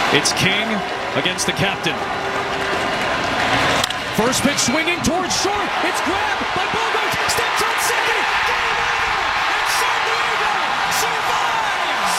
It's King against the captain. First pitch swinging towards short. It's grabbed by Bogaerts. Steps on second. Game over. And San Diego survives.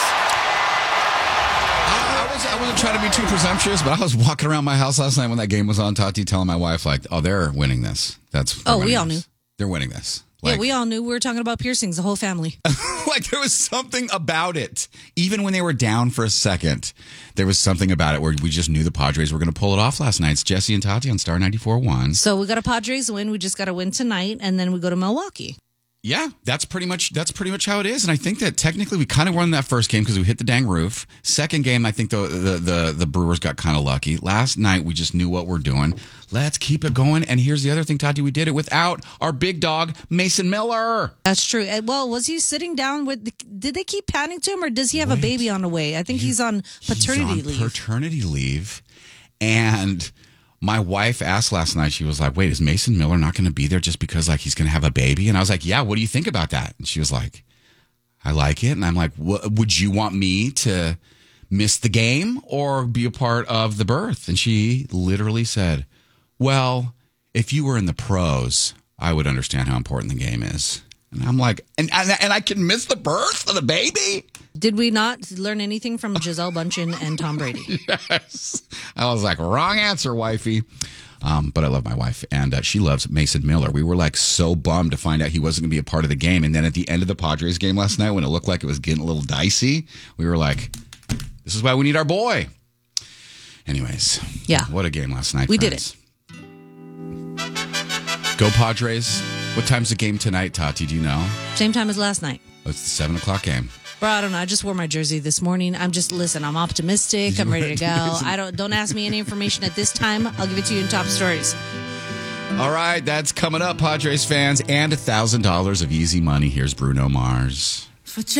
I wasn't trying to be too presumptuous, but I was walking around my house last night when that game was on, Tati, telling my wife, like, oh, they're winning this. We all knew. They're winning this. Yeah, we all knew. We were talking about piercings, the whole family. Like, there was something about it. Even when they were down for a second, there was something about it where we just knew the Padres were going to pull it off last night. It's Jesse and Tati on Star 94.1. So we got a Padres win. We just got to win tonight, and then we go to Milwaukee. Yeah, that's pretty much how it is. And I think that technically we kind of won that first game because we hit the dang roof. Second game, I think the Brewers got kind of lucky. Last night, we just knew what we're doing. Let's keep it going. And here's the other thing, Tati, we did it without our big dog, Mason Miller. That's true. Well, was he sitting down did they keep panning to him, or does he have a baby on the way? I think he's on paternity leave. Paternity leave. And my wife asked last night, she was like, wait, is Mason Miller not going to be there just because like he's going to have a baby? And I was like, yeah, what do you think about that? And she was like, I like it. And I'm like, would you want me to miss the game or be a part of the birth? And she literally said, well, if you were in the pros, I would understand how important the game is. And I'm like, and I can miss the birth of the baby? Did we not learn anything from Gisele Bündchen and Tom Brady? Yes. I was like, wrong answer, wifey. But I love my wife, and she loves Mason Miller. We were like so bummed to find out he wasn't going to be a part of the game. And then at the end of the Padres game last night, when it looked like it was getting a little dicey, we were like, this is why we need our boy. Anyways, yeah, what a game last night. We friends. did it. Go Padres. What time's the game tonight, Tati? Do you know? Same time as last night. Oh, it's the 7:00 game. Bro, I don't know. I just wore my jersey this morning. I'm optimistic. I'm ready to go. Don't ask me any information at this time. I'll give it to you in top stories. All right, that's coming up, Padres fans, and $1,000 of easy money. Here's Bruno Mars.